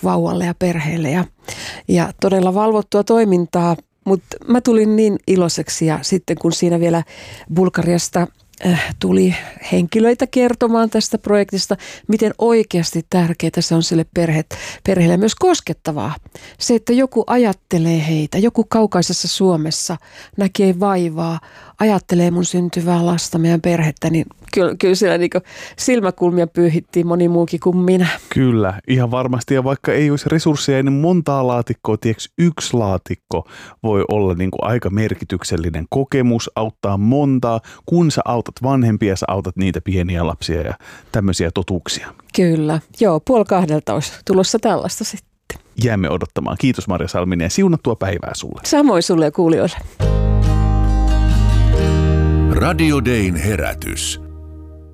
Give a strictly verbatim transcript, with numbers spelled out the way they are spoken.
vauvalle ja perheelle ja, ja todella valvottua toimintaa. Mutta mä tulin niin iloiseksi ja sitten kun siinä vielä Bulgariasta tuli henkilöitä kertomaan tästä projektista, miten oikeasti tärkeää se on sille perhe, perheelle myös koskettavaa. Se, että joku ajattelee heitä, joku kaukaisessa Suomessa näkee vaivaa, ajattelee mun syntyvää lasta, meidän perhettä, niin kyllä, kyllä siellä niin silmäkulmia pyyhittiin moni muukin kuin minä. Kyllä, ihan varmasti. Ja vaikka ei olisi resursseja, niin montaa laatikkoa, tiedätkö, yksi laatikko voi olla niin kuin aika merkityksellinen kokemus, auttaa montaa, kun sä autat vanhempia, sä autat niitä pieniä lapsia ja tämmöisiä totuuksia. Kyllä, joo, puoli kahdelta olisi tulossa tällaista sitten. Jäämme odottamaan. Kiitos Marja Salminen ja siunattua päivää sulle. Samoin sulle ja kuulijoille. Radio Dayn herätys.